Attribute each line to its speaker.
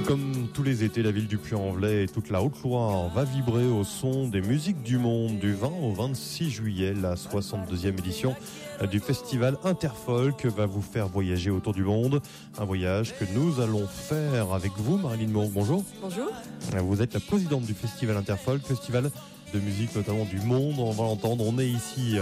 Speaker 1: Comme tous les étés, la ville du Puy-en-Velay et toute la Haute-Loire va vibrer au son des musiques du monde du 20 au 26 juillet. La 62e édition du festival Interfolk va vous faire voyager autour du monde. Un voyage que nous allons faire avec vous, Marilyn Moore. Bonjour.
Speaker 2: Bonjour.
Speaker 1: Vous êtes la présidente du festival Interfolk, festival de musique notamment du monde. On va l'entendre. On est ici